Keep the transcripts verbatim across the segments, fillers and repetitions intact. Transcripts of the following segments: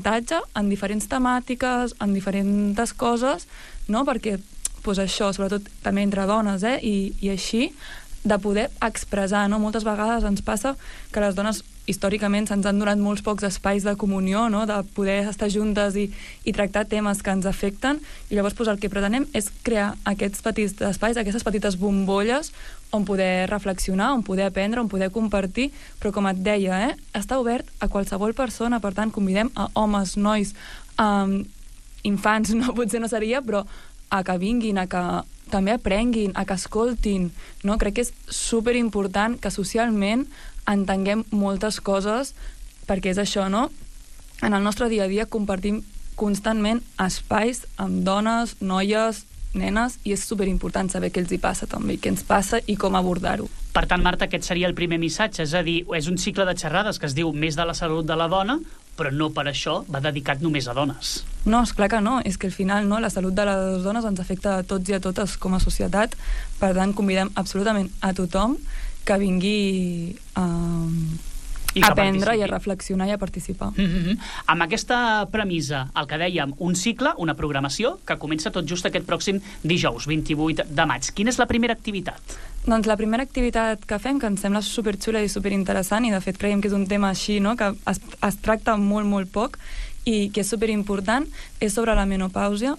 en diferents temàtiques, en diferents coses, no? Perquè pues això, sobretot també entre dones, eh? I, i així, de poder expressar, no? Moltes vegades ens passa que les dones històricament se'ns han donat molts pocs espais de comunió, no? De poder estar juntes i, i tractar temes que ens afecten, i llavors pues, el que pretenem és crear aquests petits espais, aquestes petites bombolles on poder reflexionar, on poder aprendre, on poder compartir, però com et deia, eh? Està obert a qualsevol persona, per tant convidem a homes, nois, um, infants, no, potser no seria, però a que vinguin, a que també aprenguin, a que escoltin, no? Crec que és superimportant que socialment entenguem moltes coses, perquè és això, no? En el nostre dia a dia compartim constantment espais amb dones, noies, nenes, i és superimportant saber què els hi passa també, què ens passa i com abordar-ho. Per tant, Marta, aquest seria el primer missatge, és a dir, és un cicle de xerrades que es diu Mes de la salut de la dona, però no per això va dedicat només a dones. No, és clar que no, és que al final no, la salut de les dones ens afecta a tots i a totes com a societat, per tant convidem absolutament a tothom que vingui a, a aprendre i a reflexionar i a participar. Mm-hmm. Amb aquesta premissa, el que dèiem, un cicle, una programació, que comença tot just aquest pròxim dijous, vint-i-vuit de maig. Quina és la primera activitat? Doncs la primera activitat que fem, que ens sembla superxula i superinteressant, i de fet creiem que és un tema així, no? Que es, es tracta molt, molt poc, i que és superimportant, és sobre la menopàusia,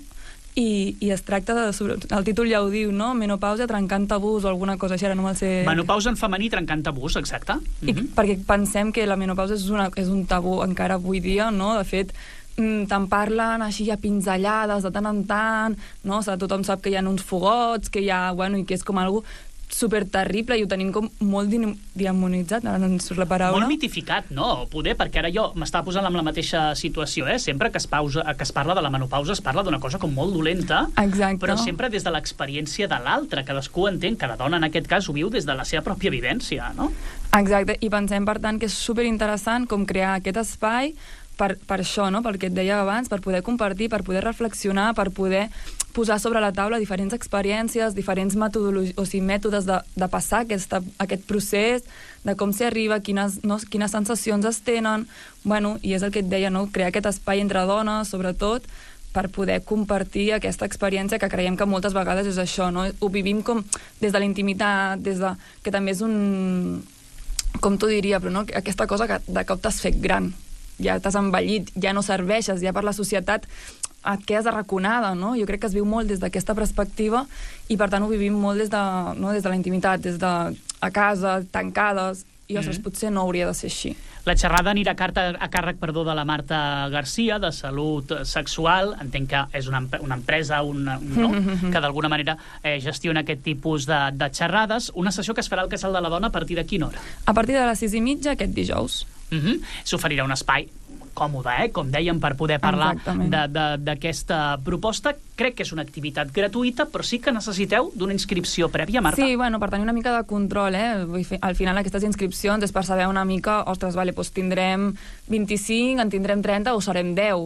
i, i es tracta de... Sobre, el títol ja ho diu, no? Menopàusia trencant tabús o alguna cosa així, ara no me'l sé... Menopàusia en femení trencant tabús, exacte. I, mm-hmm. Perquè pensem que la menopàusia és, una, és un tabú encara avui dia, no? De fet, te'n parlen així a pinzellades de tant en tant, no? O sigui, tothom sap que hi ha uns fogots, que hi ha... Bueno, i que és com algo super terrible, i ho tenim com molt demonitzat, ara no ens surt la paraula. Molt mitificat, no? Poder, perquè ara jo m'estava posant en la mateixa situació, eh? Sempre que es, pausa, que es parla de la menopausa es parla d'una cosa com molt dolenta, exacte, però sempre des de l'experiència de l'altre. Cadascú entén, cada dona en aquest cas ho viu des de la seva pròpia vivència, no? Exacte, i pensem, per tant, que és superinteressant com crear aquest espai per, per això, no? Pel que et deia abans, per poder compartir, per poder reflexionar, per poder posar sobre la taula diferents experiències, diferents metodologies, o sigui, mètodes de, de passar aquesta, aquest procés, de com s'hi arriba, quines, no, quines sensacions es tenen, bueno, i és el que et deia, no? Crear aquest espai entre dones, sobretot, per poder compartir aquesta experiència que creiem que moltes vegades és això, no? Ho vivim com des de la intimitat, des de... que també és un... com t'ho diria, però no? Aquesta cosa que de cop t'has fet gran, ja t'has envellit, ja no serveixes, ja per la societat et quedes arraconada, no? Jo crec que es viu molt des d'aquesta perspectiva, i per tant ho vivim molt des de, no? Des de la intimitat, des de a casa, tancades, i ostres, mm-hmm. potser no hauria de ser així. La xerrada anirà a, carta, a càrrec perdó, de la Marta Garcia, de Salut Sexual. Entenc que és una, una empresa una, no? mm-hmm. que d'alguna manera eh, gestiona aquest tipus de, de xerrades. Una sessió que es farà al Casal de la Dona a partir de quina hora? A partir de les sis i mitja aquest dijous. Mm-hmm. S'oferirà un espai còmode, eh? Com dèiem, per poder parlar d'aquesta proposta. Crec que és una activitat gratuïta, però sí que necessiteu d'una inscripció prèvia, Marta. Sí, bueno, per tenir una mica de control, eh? Al final aquestes inscripcions és per saber una mica, ostres, vale, doncs tindrem vint-i-cinc, en tindrem trenta o serem deu.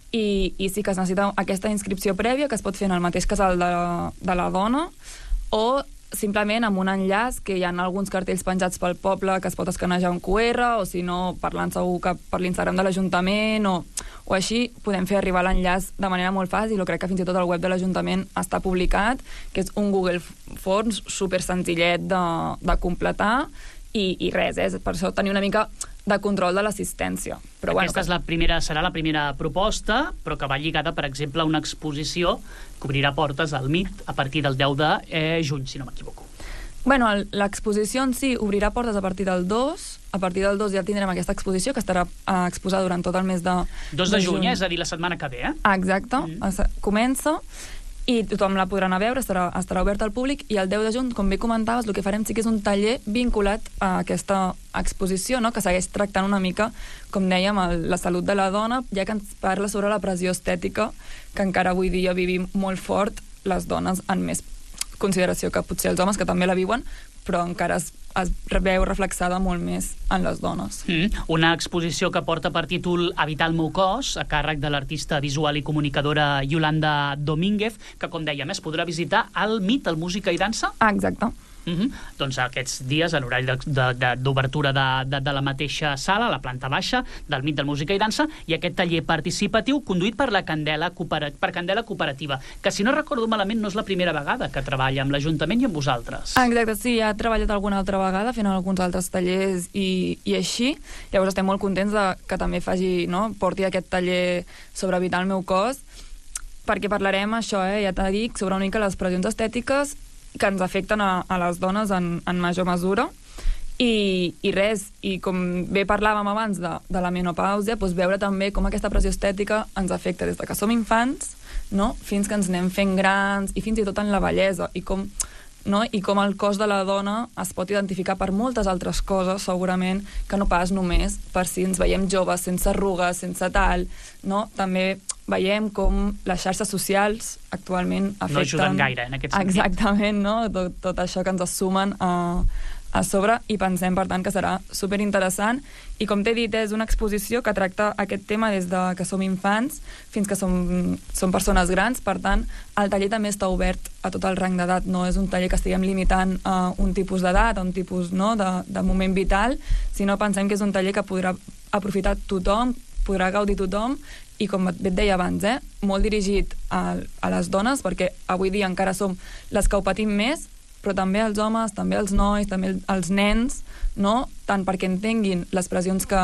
I, i sí que es necessita aquesta inscripció prèvia, que es pot fer en el mateix casal de, de la dona, o simplement amb un enllaç, que hi ha alguns cartells penjats pel poble que es pot escanejar un cu erre, o si no, parlant segur que per l'Instagram de l'Ajuntament, o, o així podem fer arribar l'enllaç de manera molt fàcil, o crec que fins i tot al web de l'Ajuntament està publicat, que és un Google Forms super senzillet de, de completar, i, i res, és per això tenir una mica de control de l'assistència. Però aquesta bueno, és la primera, serà la primera proposta, però que va lligada, per exemple, a una exposició que obrirà portes al M I T a partir del deu de juny, si no m'equivoco. Bueno, l'exposició en si obrirà portes a partir del dos, a partir del dos ja tindrem aquesta exposició que estarà uh, exposada durant tot el mes de, dos de, de juny, juny. És a dir, la setmana que ve, eh? Exacte, mm. comença, i tothom la podrà anar a veure, estarà, estarà oberta al públic, i el deu de juny, com bé comentaves, el que farem sí que és un taller vinculat a aquesta exposició, no? Que segueix tractant una mica, com dèiem, el, la salut de la dona, ja que ens parla sobre la pressió estètica, que encara avui dia vivim molt fort les dones, en més consideració que potser els homes, que també la viuen, però encara es, es veu reflexada molt més en les dones. Mm. Una exposició que porta per títol Habitar el meu cos, a càrrec de l'artista visual i comunicadora Yolanda Domínguez, que, com dèiem, es podrà visitar al M I T, al Música i Dansa? Ah, exacte. Uh-huh. Doncs aquests dies, a l'horari d'obertura de, de, de, de la mateixa sala, a la planta baixa, del M I T de Música i Dansa, i aquest taller participatiu conduït per la Candela, per Candela Cooperativa, que si no recordo malament no és la primera vegada que treballa amb l'Ajuntament i amb vosaltres. Exacte, sí, ha treballat alguna altra vegada fent alguns altres tallers i, i així. Llavors estem molt contents de que també faci, no, porti aquest taller sobre evitar el meu cos, perquè parlarem això, eh, ja t'he dit, sobre una mica les pressions estètiques que ens afecten a, a les dones en, en major mesura. I, i res, i com bé parlàvem abans de, de la menopàusia, doncs veure també com aquesta pressió estètica ens afecta des de que som infants, no?, fins que ens anem fent grans i fins i tot en la vellesa, i com, no? I com el cos de la dona es pot identificar per moltes altres coses, segurament, que no pas només per si ens veiem joves, sense arrugues, sense tal, no? També veiem com les xarxes socials actualment afecten... No ajuden gaire, en aquest sentit. Exactament, no? Tot, tot això que ens sumen a, a sobre, i pensem, per tant, que serà superinteressant. I com t'he dit, és una exposició que tracta aquest tema des de que som infants fins que som, som persones grans. Per tant, el taller també està obert a tot el rang d'edat. No és un taller que estiguem limitant a un tipus d'edat, a un tipus, no, de, de moment vital, sinó pensem que és un taller que podrà aprofitar tothom, podrà gaudir tothom, i com et deia abans, eh, molt dirigit a, a les dones, perquè avui dia encara som les que ho patim més, però també els homes, també els nois, també els nens, no? Tant perquè entenguin les pressions que,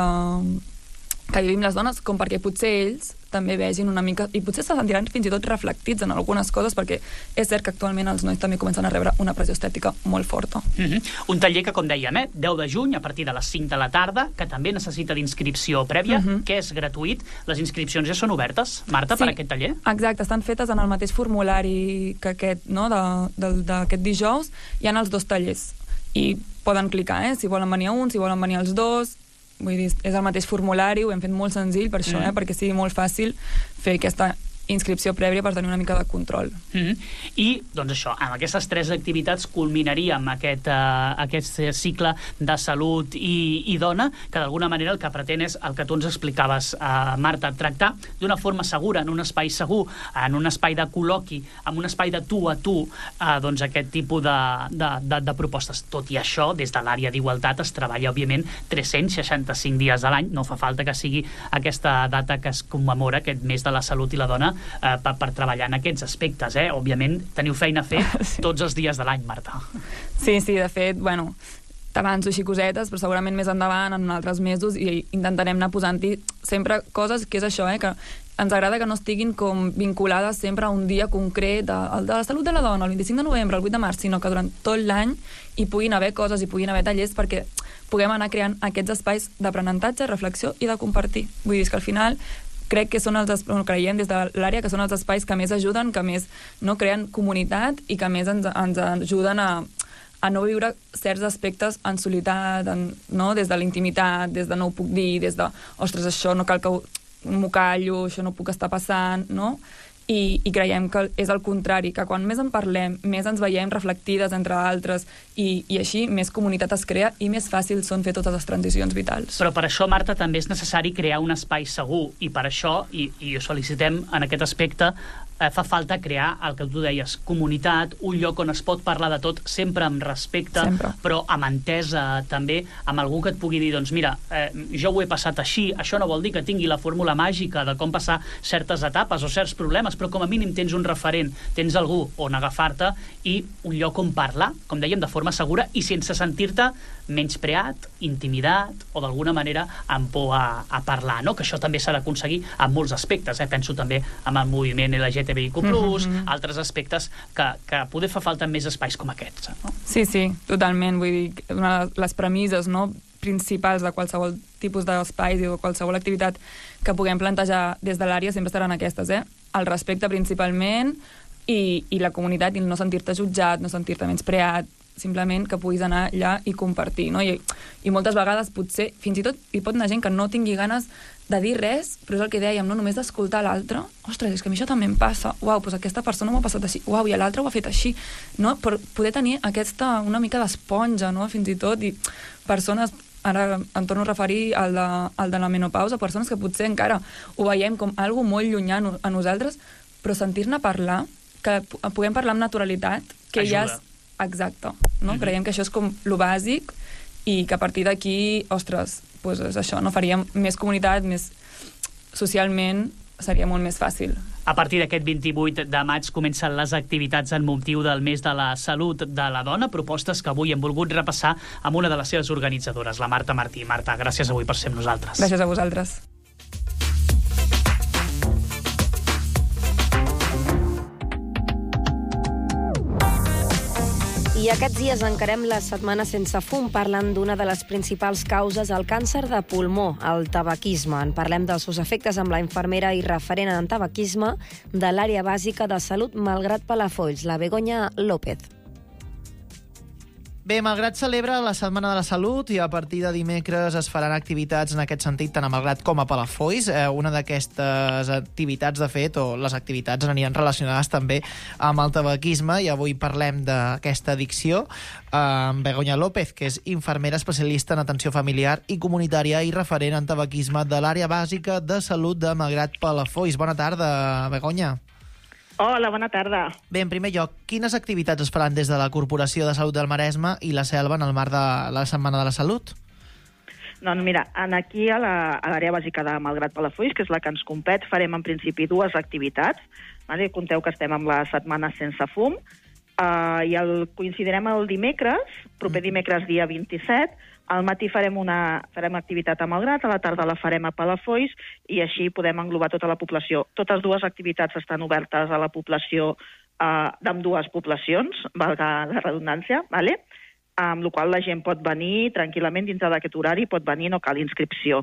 que vivim les dones, com perquè potser ells també vegin una mica, i potser se sentiran fins i tot reflectits en algunes coses, perquè és cert que actualment els nois també comencen a rebre una pressió estètica molt forta. Mm-hmm. Un taller que, com dèiem, eh, deu de juny, a partir de les cinc de la tarda, que també necessita d'inscripció prèvia, mm-hmm. que és gratuït. Les inscripcions ja són obertes, Marta, sí, per aquest taller? Exacte, estan fetes en el mateix formulari que aquest, no?, d'aquest dijous. Hi ha els dos tallers, i poden clicar, eh, si volen venir a un, si volen venir als dos. Vull dir, és el mateix formulari, ho hem fet molt senzill per això, mm. eh, perquè sigui molt fàcil fer aquesta inscripció prèvia per tenir una mica de control. Mm-hmm. I, doncs això, amb aquestes tres activitats culminaríem aquest, uh, aquest cicle de salut i, i dona, que d'alguna manera el que pretén és el que tu ens explicaves, uh, Marta, tractar d'una forma segura, en un espai segur, en un espai de col·loqui, en un espai de tu a tu, uh, doncs aquest tipus de, de, de, de propostes. Tot i això, des de l'àrea d'igualtat es treballa, òbviament, tres-cents seixanta-cinc dies a l'any. No fa falta que sigui aquesta data que es commemora, aquest mes de la salut i la dona, Uh, per, per treballar en aquests aspectes, eh? Òbviament, teniu feina a fer sí. tots els dies de l'any, Marta. Sí, sí, de fet, bueno, t'avanço així cosetes, però segurament més endavant, en altres mesos, i intentarem anar posant-hi sempre coses, que és això, eh? Que ens agrada que no estiguin com vinculades sempre a un dia concret, de, el de la salut de la dona, el vint-i-cinc de novembre, el vuit de març, sinó que durant tot l'any hi puguin haver coses, hi puguin haver tallers, perquè puguem anar creant aquests espais d'aprenentatge, reflexió i de compartir. Vull dir que al final crec que són els, bueno, creiem des de l'àrea que són els espais que més ajuden, que més, no, creen comunitat i que més ens, ens ajuden a, a no viure certs aspectes en solitat, en, no, des de la intimitat, des de no ho puc dir, des de, ostres, això no cal que m'ho callo, això no puc estar passant, no? I, i creiem que és el contrari, que quan més en parlem, més ens veiem reflectides entre altres, i, i així més comunitat es crea i més fàcil són fer totes les transicions vitals. Però per això, Marta, també és necessari crear un espai segur, i per això, i, i ho sol·licitem en aquest aspecte, eh, fa falta crear el que tu deies, comunitat, un lloc on es pot parlar de tot, sempre amb respecte, sempre. Però amb entesa també, amb algú que et pugui dir, doncs mira, eh, jo ho he passat així, això no vol dir que tingui la fórmula màgica de com passar certes etapes o certs problemes, però com a mínim tens un referent, tens algú on agafar-te i un lloc on parlar, com dèiem, de forma segura i sense sentir-te menyspreat, intimidat o d'alguna manera amb por a, a parlar, no? Que això també s'ha d'aconseguir en molts aspectes, eh? Penso també amb el moviment L G T B I Q plus, mm-hmm. altres aspectes que, que poder fa falta més espais com aquests, no? Sí, sí, totalment, vull dir, una de les premisses, no, principals de qualsevol tipus d'espais i de qualsevol activitat que puguem plantejar des de l'àrea sempre seran aquestes, eh? El respecte principalment i, i la comunitat, i no sentir-te jutjat, no sentir-te menyspreat, simplement que puguis anar allà i compartir, no? I, i moltes vegades potser, fins i tot hi pot anar gent que no tingui ganes de dir res, però és el que dèiem, no? Només d'escoltar l'altre. Ostres, és que a mi això també em passa. Uau, doncs aquesta persona m'ho ha passat així. Uau, i l'altre ho ha fet així. No? Per poder tenir aquesta, una mica d'esponja, no? Fins i tot, i persones, ara em torno a referir al de, al de la menopausa, persones que potser encara ho veiem com algo molt llunyà a nosaltres, però sentir-ne parlar, que puguem parlar amb naturalitat, que ajuda. ja és exacte, no? Mm-hmm. Creiem que això és com lo bàsic i que a partir d'aquí, ostres, pues és això, no? Faríem més comunitat, més socialment seria molt més fàcil. A partir d'aquest vint-i-vuit de maig comencen les activitats en motiu del mes de la salut de la dona, propostes que avui hem volgut repassar amb una de les seves organitzadores, la Marta Martí. Marta, gràcies avui per ser amb nosaltres. Gràcies a vosaltres. I aquests dies encarem la setmana sense fum parlant d'una de les principals causes del càncer de pulmó, el tabaquisme. En parlem dels seus efectes amb la infermera i referent en tabaquisme de l'àrea bàsica de salut Malgrat Palafolls, la Begoña López. Bé, Malgrat celebra la Setmana de la Salut i a partir de dimecres es faran activitats en aquest sentit tant a Malgrat com a Palafolls. Eh, una d'aquestes activitats, de fet, o les activitats aniran relacionades també amb el tabaquisme i avui parlem d'aquesta addicció amb Begoña López, que és infermera especialista en atenció familiar i comunitària i referent en tabaquisme de l'àrea bàsica de salut de Malgrat Palafolls. Bona tarda, Begoña. Hola, bona tarda. Bé, en primer lloc, quines activitats es faran des de la Corporació de Salut del Maresme i la Selva en el marc de la Setmana de la Salut? Doncs mira, aquí a l'àrea bàsica de Malgrat Palafolls, que és la que ens compet, farem en principi dues activitats. Vale? Conteu que estem amb la Setmana sense fum uh, i el, coincidirem el dimecres, proper dimecres dia vint-i-set. Al matí farem una farem activitat a Malgrat, a la tarda la farem a Palafolls i així podem englobar tota la població. Totes dues activitats estan obertes a la població eh, d'ambdues poblacions, valga la redundància, vale? Amb la qual la gent pot venir tranquil·lament dintre d'aquest horari, pot venir, no cal inscripció.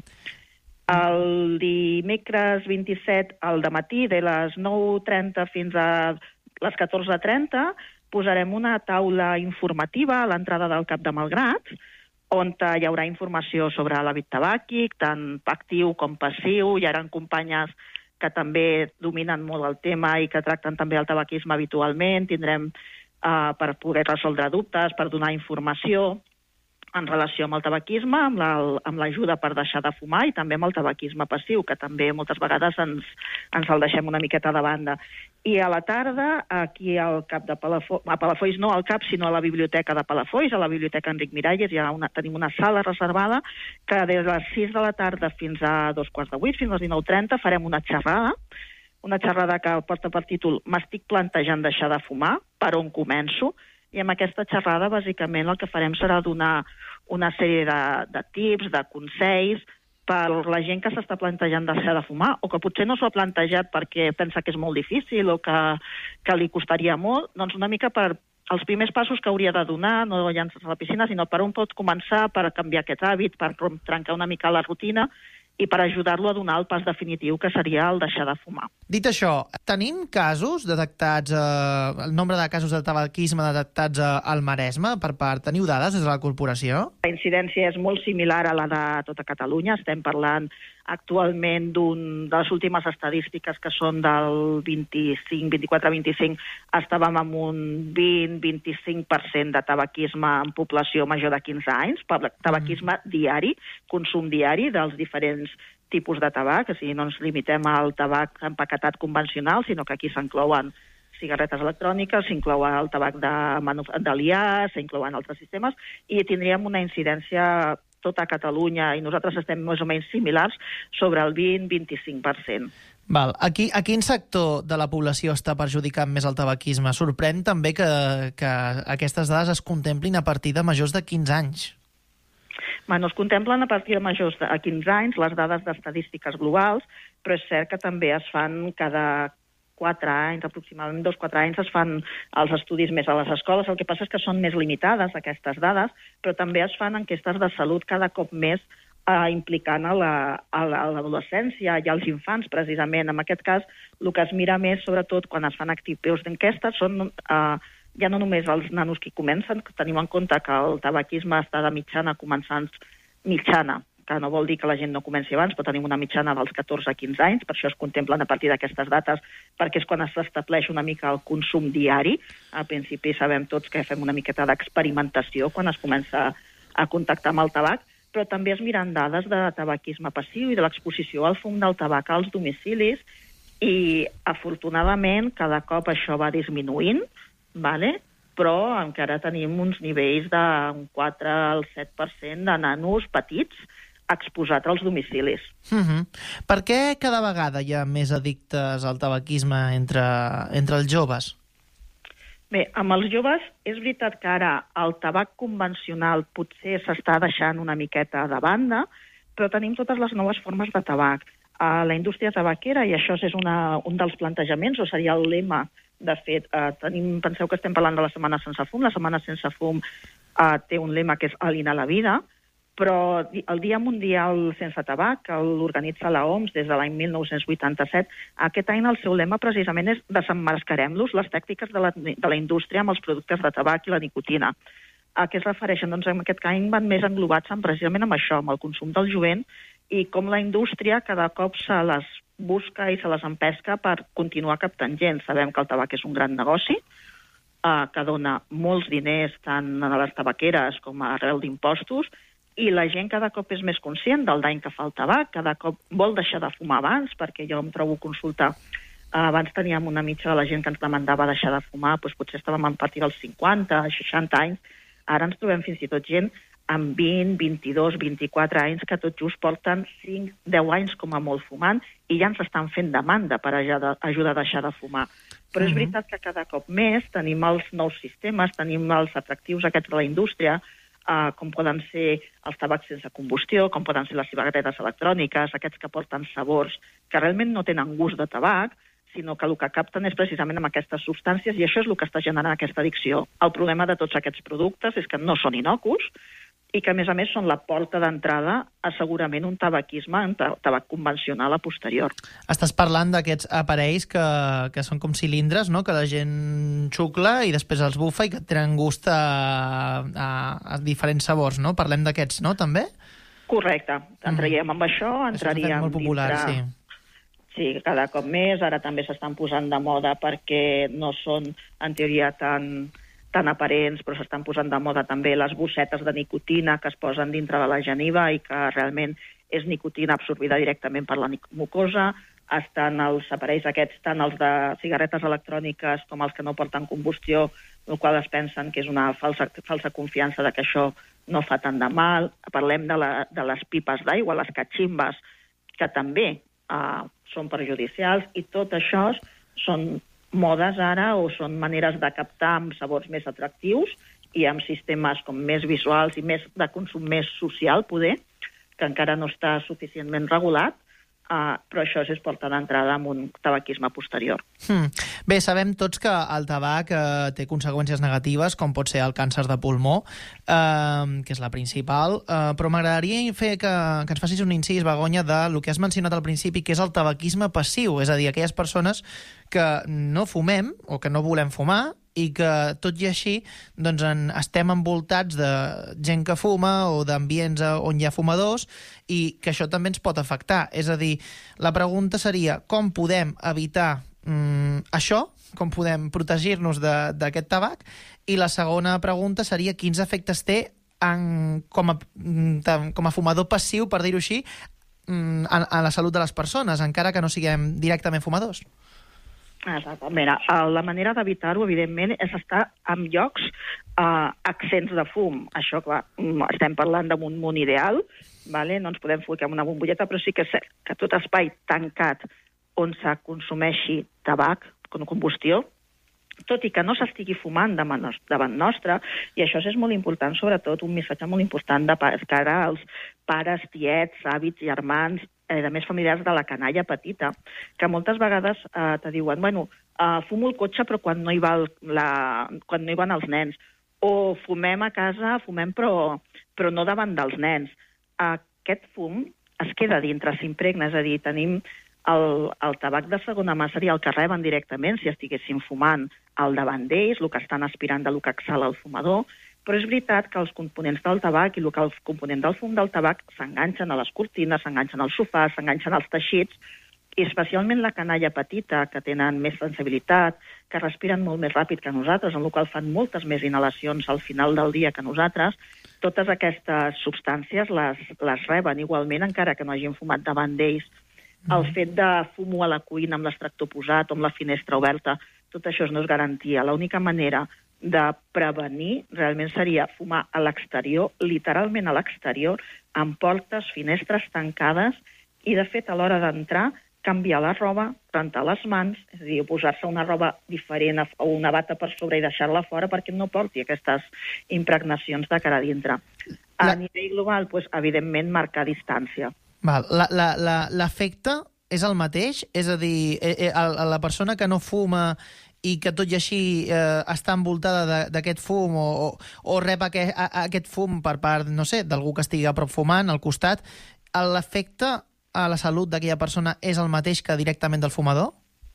El dimecres vint-i-set al dematí, de les nou trenta fins a les catorze trenta, posarem una taula informativa a l'entrada del Cap de Malgrat, on hi haurà informació sobre l'hàbit tabàquic, tant actiu com passiu. Hi haurà companyes que també dominen molt el tema i que tracten també el tabaquisme habitualment. Tindrem uh, per poder resoldre dubtes, per donar informació en relació amb el tabaquisme, amb l'ajuda per deixar de fumar i també amb el tabaquisme passiu, que també moltes vegades ens, ens el deixem una miqueta de banda. I a la tarda, aquí al cap de Palafolls, a Palafolls no al cap, sinó a la biblioteca de Palafolls, a la biblioteca Enric Miralles, ja una, tenim una sala reservada que des de les sis de la tarda fins a dos quarts de vuit, fins a les dinou trenta, farem una xerrada, una xerrada que porta per títol "M'estic plantejant deixar de fumar, per on començo?" I amb aquesta xerrada, bàsicament, el que farem serà donar una sèrie de, de tips, de consells, per la gent que s'està plantejant deixar de fumar, o que potser no s'ho ha plantejat perquè pensa que és molt difícil o que, que li costaria molt, doncs una mica per els primers passos que hauria de donar, no llançar-se a la piscina, sinó per on pot començar per canviar aquest hàbit, per trencar una mica la rutina, i per ajudar-lo a donar el pas definitiu, que seria el deixar de fumar. Dit això, tenim casos detectats, eh, el nombre de casos de tabaquisme detectats eh, al Maresme per part? Teniu dades des de la corporació? La incidència és molt similar a la de tota Catalunya. Estem parlant actualment d'un de les últimes estadístiques, que són del vint-i-cinc, vint-i-quatre vint-i-cinc, estàvem amb un vint a vint-i-cinc per cent de tabaquisme en població major de quinze anys, tabaquisme mm. diari, consum diari dels diferents tipus de tabac, o sigui, no ens limitem al tabac empaquetat convencional, sinó que aquí s'inclouen cigarretes electròniques, s'inclou el tabac d'aliar, s'inclouen altres sistemes, i tindríem una incidència tota Catalunya, i nosaltres estem més o menys similars, sobre el vint a vint-i-cinc per cent. Val. Aquí, a quin sector de la població està perjudicant més el tabaquisme? Sorprèn també que, que aquestes dades es contemplin a partir de majors de quinze anys. Bueno, es contemplen a partir de majors de quinze anys les dades d'estadístiques globals, però és cert que també es fan cada quatre anys, aproximadament dos o quatre anys, es fan els estudis més a les escoles. El que passa és que són més limitades aquestes dades, però també es fan enquestes de salut cada cop més eh, implicant a l'adolescència i als infants, precisament. En aquest cas, el que es mira més, sobretot quan es fan actius d'enquestes, són eh, ja no només els nanos que comencen, que tenim en compte que el tabaquisme està de mitjana començant mitjana, que no vol dir que la gent no comenci abans, però tenim una mitjana dels catorze a quinze anys, per això es contemplen a partir d'aquestes dates, perquè és quan s'estableix una mica el consum diari. Al principi sabem tots que fem una miqueta d'experimentació quan es comença a contactar amb el tabac, però també es miren dades de tabaquisme passiu i de l'exposició al fum del tabac als domicilis, i afortunadament cada cop això va disminuint, vale? però encara tenim uns nivells d'un quatre al set per cent de nanos petits exposats als domicilis. Uh-huh. Per què cada vegada hi ha més addictes al tabaquisme entre, entre els joves? Bé, amb els joves és veritat que ara el tabac convencional potser s'està deixant una miqueta de banda, però tenim totes les noves formes de tabac. A la indústria tabaquera, i això és una, un dels plantejaments, o seria el lema, de fet, eh, tenim, penseu que estem parlant de la Setmana Sense Fum, la Setmana Sense Fum eh, té un lema que és Alinear la vida, però el Dia Mundial Sense Tabac, que l'organitza l'O M S des de l'any mil nou-cents vuitanta-set, aquest any el seu lema precisament és desemmascarem-los les tàctiques de la, de la indústria amb els productes de tabac i la nicotina. A què es refereixen? Doncs en aquest any van més englobats en, precisament amb això, amb el consum del jovent, i com la indústria cada cop se les busca i se les empesca per continuar captant gent. Sabem que el tabac és un gran negoci, eh, que dona molts diners tant a les tabaqueres com a arrel d'impostos, i la gent cada cop és més conscient del dany que fa el tabac, cada cop vol deixar de fumar abans, perquè jo em trobo a consultar. Eh, abans teníem una mitja de la gent que ens demandava deixar de fumar, doncs potser estàvem a partir dels cinquanta, seixanta anys, ara ens trobem fins i tot gent amb vint, vint-i-dos, vint-i-quatre anys, que tot just porten cinc, deu anys com a molt fumant, i ja ens estan fent demanda per ajudar a deixar de fumar. Però és veritat que cada cop més tenim els nous sistemes, tenim els atractius aquests de la indústria, eh, com poden ser els tabacs sense combustió, com poden ser les cigarretes electròniques, aquests que porten sabors que realment no tenen gust de tabac, sinó que el que capten és precisament amb aquestes substàncies, i això és el que està generant aquesta addicció. El problema de tots aquests productes és que no són innocus, i que, a més a més, són la porta d'entrada a segurament un tabaquisme, un tabac convencional a posterior. Estàs parlant d'aquests aparells que, que són com cilindres, no?, que la gent xucla i després els bufa i que tenen gust a, a, a diferents sabors, no? Parlem d'aquests, no?, també? Correcte. Entraríem amb això, entraríem... És molt popular, dintre... sí. Sí, cada cop més. Ara també s'estan posant de moda perquè no són, en teoria, tan... tan aparents, però s'estan posant de moda també les bossetes de nicotina que es posen dintre de la geniva i que realment és nicotina absorbida directament per la mucosa. Estan els aparells aquests, tant els de cigarretes electròniques com els que no porten combustió, el qual es pensen que és una falsa, falsa confiança de que això no fa tant de mal. Parlem de, la, de les pipes d'aigua, les catximbes, que també eh, són perjudicials, i tot això són modes ara, o són maneres de captar amb sabors més atractius i amb sistemes com més visuals i més de consum més social, poder, que encara no està suficientment regulat, uh, però això és porta d'entrada amb un tabaquisme posterior. Hmm. Bé, sabem tots que el tabac eh, té conseqüències negatives, com pot ser el càncer de pulmó, eh, que és la principal, eh, però m'agradaria fer que, que ens facis un incís, Begoña, de lo que has mencionat al principi, que és el tabaquisme passiu, és a dir, aquelles persones que no fumem o que no volem fumar i que, tot i així, doncs en, estem envoltats de gent que fuma o d'ambients on hi ha fumadors i que això també ens pot afectar. És a dir, la pregunta seria com podem evitar mm, això, com podem protegir-nos d'aquest tabac, i la segona pregunta seria quins efectes té en, com, a, com a fumador passiu, per dir-ho així, en, en la salut de les persones, encara que no siguem directament fumadors. Exacte. Mira, la manera d'evitar-ho, evidentment, és estar en llocs eh, accents de fum. Això, clar, estem parlant d'un món ideal, vale? No ens podem ficar amb una bombolleta, però sí que és cert que tot espai tancat on se consumeixi tabac, com combustió, tot i que no s'estigui fumant davant nostre, i això és molt important, sobretot un missatge molt important de cara als pares, tiets, àvits, germans, eh, de més familiars de la canalla petita, que moltes vegades eh, te diuen, bueno, eh, fumo el cotxe però quan no hi va el, la, quan no hi van els nens, o fumem a casa, fumem però, però no davant dels nens. Aquest fum es queda dintre, s'impregna, és a dir, tenim el, el tabac de segona mà seria el que reben directament si estiguessin fumant al davant d'ells, el que estan aspirant de lo que exhala el fumador, però és veritat que els components del tabac i el que el component del fum del tabac s'enganxen a les cortines, s'enganxen als sofàs, s'enganxen als teixits, i especialment la canalla petita, que tenen més sensibilitat, que respiren molt més ràpid que nosaltres, en el qual fan moltes més inhalacions al final del dia que nosaltres, totes aquestes substàncies les, les reben igualment, encara que no hagin fumat davant d'ells. El fet de fumo a la cuina amb l'extractor posat o amb la finestra oberta, tot això no és garantia. L'única manera de prevenir realment seria fumar a l'exterior, literalment a l'exterior, amb portes, finestres tancades, i de fet a l'hora d'entrar canviar la roba, rentar les mans, és a dir, posar-se una roba diferent o una bata per sobre i deixar-la fora perquè no porti aquestes impregnacions de cara a dintre. A la... nivell global, doncs, evidentment, marcar distància. Val. L'efecte és el mateix? És a dir, eh, eh, la persona que no fuma i que tot i així eh, està envoltada d'aquest fum o, o, o rep aquest, a, aquest fum per part, no sé, d'algú que estigui a prop fumant, al costat, l'efecte a la salut d'aquella persona és el mateix que directament del fumador?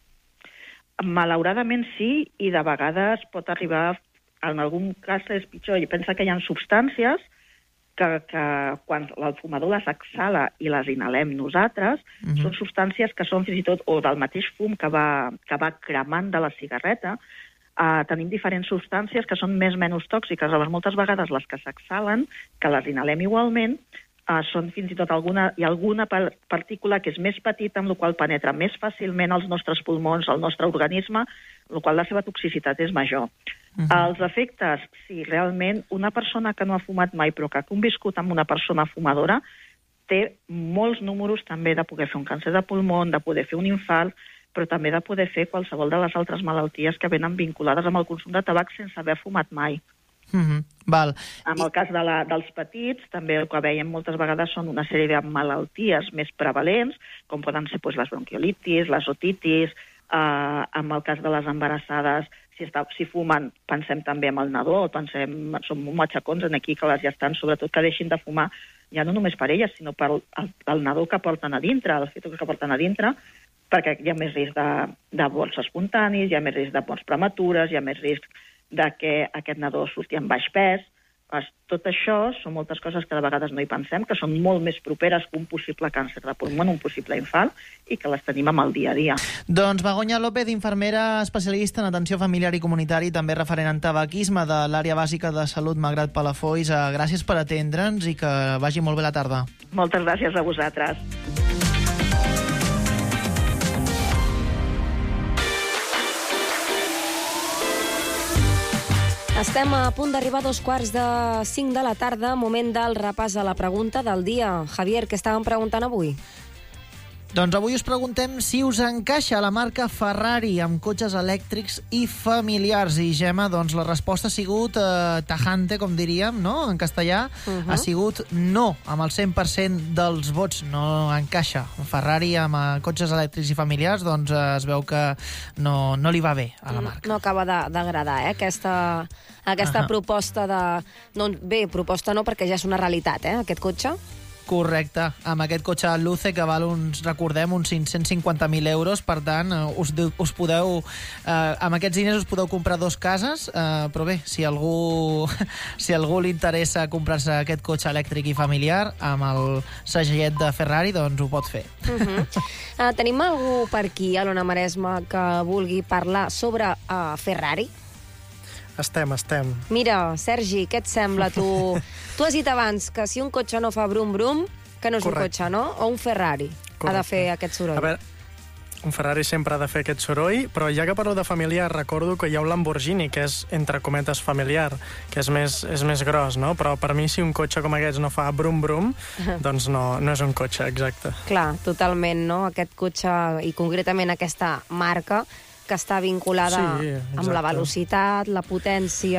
Malauradament sí, i de vegades pot arribar, en algun cas és pitjor. I pensa que hi ha substàncies que, que quan el fumador les exhala i les inhalem nosaltres, uh-huh. són substàncies que són fins i tot, o del mateix fum que va, que va cremant de la cigarreta, uh, tenim diferents substàncies que són més o menys tòxiques. Llavors, moltes vegades les que s'exhalen, que les inhalem igualment, Uh, són fins i tot alguna, hi ha alguna partícula que és més petita, amb la qual penetra més fàcilment als nostres pulmons, al nostre organisme, amb la qual la seva toxicitat és major. Uh-huh. Els efectes, si realment una persona que no ha fumat mai però que ha conviscut amb una persona fumadora té molts números també de poder fer un càncer de pulmó, de poder fer un infart, però també de poder fer qualsevol de les altres malalties que venen vinculades amb el consum de tabac sense haver fumat mai. Mm-hmm. Val. En el cas de la, dels petits, també el que veiem moltes vegades són una sèrie de malalties més prevalents, com poden ser doncs, les bronquiolitis, les otitis, eh, en el cas de les embarassades, si, està, si fumen, pensem també en el nadó, pensem, som matxacons en aquí que les gestant, sobretot que deixin de fumar, ja no només per elles, sinó per el, el nadó que porten a dintre, els fetos que porten a dintre, perquè hi ha més risc de, de vols espontanis, hi ha més risc de morts prematures, hi ha més risc de que aquest nadó surti amb baix pes. Tot això són moltes coses que de vegades no hi pensem, que són molt més properes que un possible càncer de pulmó, un possible infart, i que les tenim amb el dia a dia. Doncs Begoña López, infermera especialista en atenció familiar i comunitari, també referent en tabaquisme de l'àrea bàsica de salut Malgrat Palafolls. Gràcies per atendre'ns i que vagi molt bé la tarda. Moltes gràcies a vosaltres. Estem a punt d'arribar a dos quarts de cinc de la tarda, moment del repàs a la pregunta del dia. Javier, què estàvem preguntant avui? Doncs avui us preguntem si us encaixa la marca Ferrari amb cotxes elèctrics i familiars. I, Gemma, doncs la resposta ha sigut eh, tajante, com diríem, no?, en castellà. Uh-huh. Ha sigut no, amb el cent per cent dels vots. No encaixa. Ferrari amb eh, cotxes elèctrics i familiars, doncs eh, es veu que no, no li va bé a la marca. No, no acaba d'agradar, eh, aquesta, aquesta uh-huh. proposta de... No, bé, proposta no, perquè ja és una realitat, eh, aquest cotxe. Correcte, amb aquest cotxe Luce que val uns, recordem, uns cinc-cents cinquanta mil euros, per tant, us, us podeu, eh, amb aquests diners us podeu comprar dos cases, eh, però bé, si algú, si algú li interessa comprar-se aquest cotxe elèctric i familiar amb el segellet de Ferrari, doncs ho pot fer. Uh-huh. uh, tenim algú per aquí, a l'Ona Maresma, que vulgui parlar sobre uh, Ferrari? Estem, estem. Mira, Sergi, què et sembla, tu? Tu has dit abans que si un cotxe no fa brum-brum, que no és Correcte. Un cotxe, no? O un Ferrari Correcte. Ha de fer aquest soroll. A veure, un Ferrari sempre ha de fer aquest soroll, però ja que parlo de familiar, recordo que hi ha un Lamborghini, que és, entre cometes, familiar, que és més, és més gros, no? Però per mi, si un cotxe com aquests no fa brum-brum, doncs no, no és un cotxe, exacte. Clar, totalment, no? Aquest cotxe, i concretament aquesta marca, que està vinculada sí, amb la velocitat, la potència,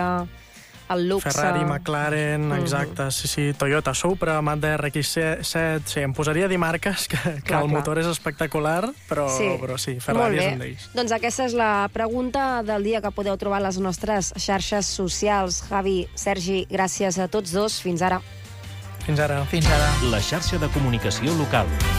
el luxe... Ferrari, McLaren, mm-hmm. exacte, sí, sí, Toyota Supra, Mazda R X set, sí, em posaria a dir marques que, que clar, el motor clar. És espectacular, però sí, però sí Ferrari és un d'ells. Doncs aquesta és la pregunta del dia que podeu trobar a les nostres xarxes socials. Javi, Sergi, gràcies a tots dos. Fins ara. Fins ara. Fins ara. La xarxa de comunicació local.